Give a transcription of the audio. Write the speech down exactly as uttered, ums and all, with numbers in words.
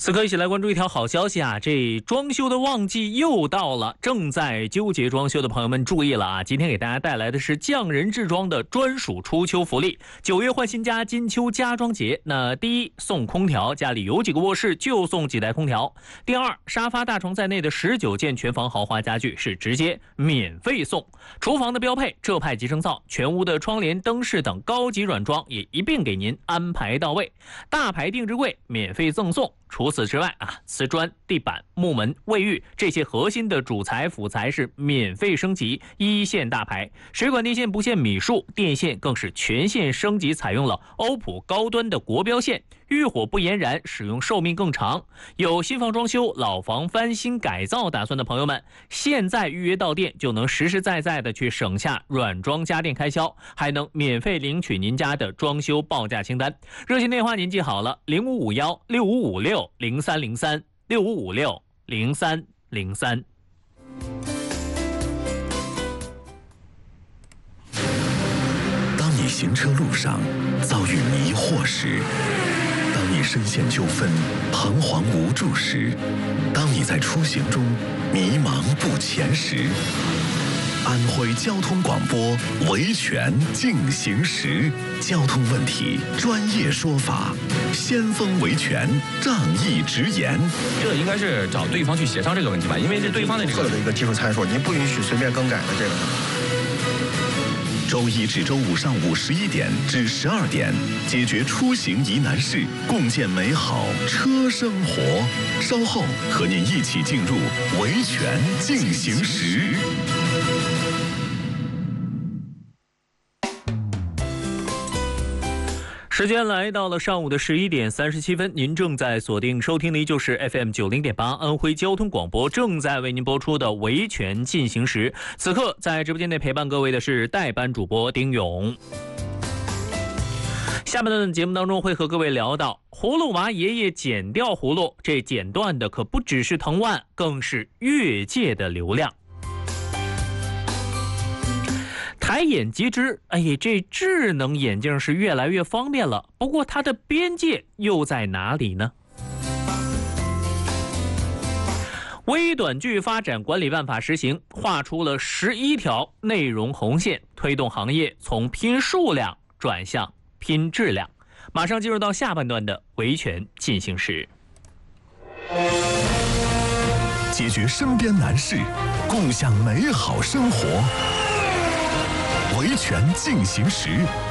此刻一起来关注一条好消息啊！这装修的旺季又到了，正在纠结装修的朋友们注意了啊！今天给大家带来的是匠人制装的专属初秋福利，九月换新家，金秋家装节。那第一，送空调，家里有几个卧室就送几台空调；第二，沙发、大床在内的十九件全房豪华家具是直接免费送；厨房的标配浙派集成灶，全屋的窗帘、灯饰等高级软装也一并给您安排到位；大牌定制柜免费赠送。除此之外啊，瓷砖、地板、木门、卫浴这些核心的主材辅材是免费升级，一线大牌。水管电线不限米数，电线更是全线升级，采用了欧普高端的国标线，遇火不延燃，使用寿命更长。有新房装修、老房翻新改造打算的朋友们，现在预约到店就能实实在在的去省下软装家电开销，还能免费领取您家的装修报价清单。热线电话您记好了，零五五幺六五五六零三零三六五五六零三零三。 当你行车路上遭遇迷惑时，当你深陷纠纷彷徨无助时，当你在出行中迷茫不前时，安徽交通广播维权进行时，交通问题专业说法，先锋维权仗义直言。 这应该是找对方去协商这个问题吧，因为这对方的这个的一个技术参数，您不允许随便更改的这个。 周一至周五上午十一点至十二点，解决出行疑难事，共建美好车生活。稍后和您一起进入维权进行时。 时间来到了上午的十一点三十七分，您正在锁定收听的依旧是 F M 九零点八安徽交通广播正在为您播出的维权进行时。此刻在直播间内陪伴各位的是代班主播丁勇。下半段的节目当中会和各位聊到葫芦娃爷爷剪掉葫芦，这剪断的可不只是藤蔓，更是越界的流量。抬眼即知，哎，这智能眼镜是越来越方便了，不过它的边界又在哪里呢？微短剧发展管理办法实行，画出了十一条内容红线，推动行业从拼数量转向拼质量。马上进入到下半段的维权进行时， 解决身边难事，共享美好生活。维权进行时，